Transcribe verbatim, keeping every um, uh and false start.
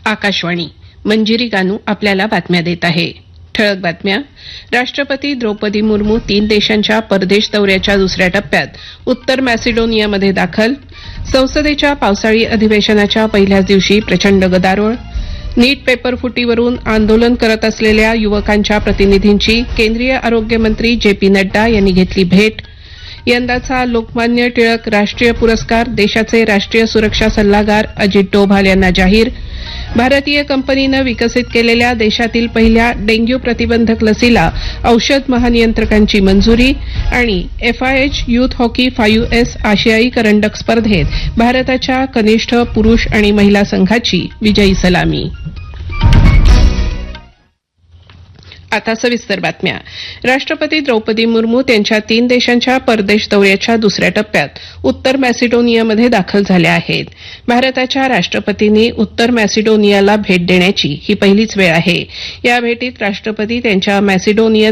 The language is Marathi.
आकाशवाणी मंजिरी गानू आपल्याला बातम्या देत आहे. ठळक बातम्या. राष्ट्रपती द्रौपदी मुर्मू तीन देशांच्या परदेश दौऱ्याच्या दुसऱ्या टप्प्यात उत्तर मॅसिडोनियामध्ये दाखल. संसदेच्या पावसाळी अधिवेशनाच्या पहिल्याच दिवशी प्रचंड गदारोळ. नीट पेपर फुटीवरून आंदोलन करत असलेल्या युवकांच्या प्रतिनिधींची केंद्रीय आरोग्यमंत्री जे पी नड्डा यांनी घेतली भेट. यंदाचा लोकमान्य टिळक राष्ट्रीय पुरस्कार देशाचे राष्ट्रीय सुरक्षा सल्लागार अजित डोभाल यांना जाहीर. भारतीय कंपनीनं विकसित केलेल्या देशातील पहिल्या डेंग्यू प्रतिबंधक लसीला औषध महानियंत्रकांची मंजुरी. आणि FIH youth hockey five S आशियाई करंडक स्पर्धेत भारताच्या कनिष्ठ पुरुष आणि महिला संघाची विजयी सलामी. आता सविस्तर बातम्या. राष्ट्रपती द्रौपदी मुर्मू त्यांच्या तीन देशांच्या परदेश दौऱ्याच्या दुसऱ्या टप्प्यात उत्तर मॅसिडोनियामध्ये दाखल झाल्या आहेत. भारताच्या राष्ट्रपतींनी उत्तर मॅसिडोनियाला भेट देण्याची ही पहिलीच वेळ आहे. या भेटीत राष्ट्रपती त्यांच्या मॅसिडोनियन